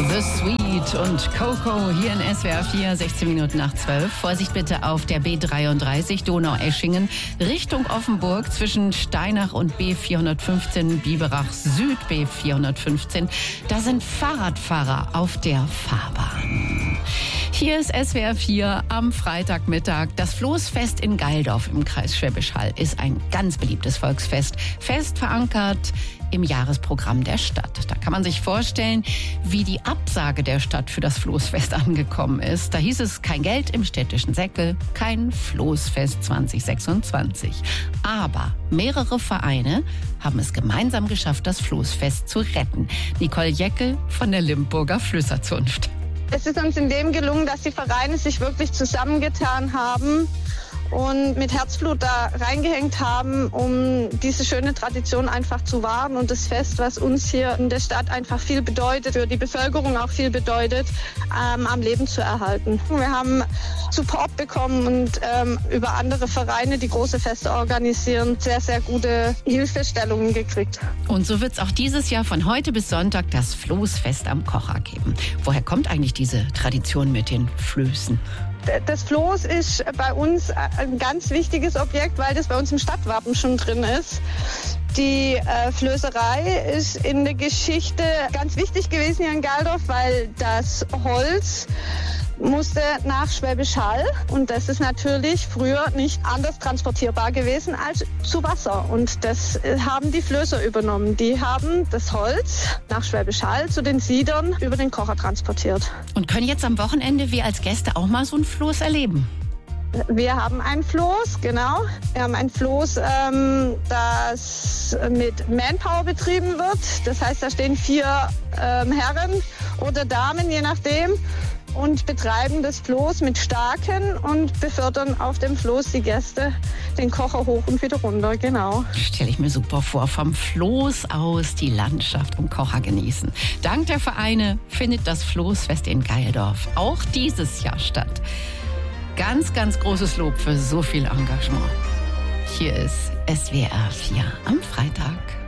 The Sweet und Coco hier in SWR 4, 16 Minuten nach 12. Vorsicht bitte auf der B33 Donaueschingen Richtung Offenburg zwischen Steinach und B415 Biberach Süd B415. Da sind Fahrradfahrer auf der Fahrbahn. Hier ist SWR 4 am Freitagmittag. Das Floßfest in Gaildorf im Kreis Schwäbisch Hall ist ein ganz beliebtes Volksfest. Fest verankert im Jahresprogramm der Stadt. Da kann man sich vorstellen, wie die Absage der Stadt für das Floßfest angekommen ist. Da hieß es kein Geld im städtischen Säckel, kein Floßfest 2026. Aber mehrere Vereine haben es gemeinsam geschafft, das Floßfest zu retten. Nicole Jeckel von der Limburger Flößerzunft. Es ist uns in dem gelungen, dass die Vereine sich wirklich zusammengetan haben und mit Herzblut da reingehängt haben, um diese schöne Tradition einfach zu wahren und das Fest, was uns hier in der Stadt einfach viel bedeutet, für die Bevölkerung auch viel bedeutet, am Leben zu erhalten. Wir haben Support bekommen und über andere Vereine, die große Feste organisieren, sehr, sehr gute Hilfestellungen gekriegt. Und so wird es auch dieses Jahr von heute bis Sonntag das Floßfest am Kocher geben. Woher kommt eigentlich diese Tradition mit den Flößen? Das Floß ist bei uns ein ganz wichtiges Objekt, weil das bei uns im Stadtwappen schon drin ist. Die Flößerei ist in der Geschichte ganz wichtig gewesen hier in Gaildorf, weil das Holz musste nach Schwäbisch Hall und das ist natürlich früher nicht anders transportierbar gewesen als zu Wasser und das haben die Flößer übernommen. Die haben das Holz nach Schwäbisch Hall zu den Siedern über den Kocher transportiert. Und können jetzt am Wochenende wir als Gäste auch mal so ein Floß erleben? Wir haben ein Floß, genau. Wir haben ein Floß, das mit Manpower betrieben wird. Das heißt, da stehen 4 Herren oder Damen, je nachdem, und betreiben das Floß mit Staken und befördern auf dem Floß die Gäste den Kocher hoch und wieder runter, genau. Stelle ich mir super vor, vom Floß aus die Landschaft am Kocher genießen. Dank der Vereine findet das Floßfest in Gaildorf auch dieses Jahr statt. Ganz, ganz großes Lob für so viel Engagement. Hier ist SWR 4 am Freitag.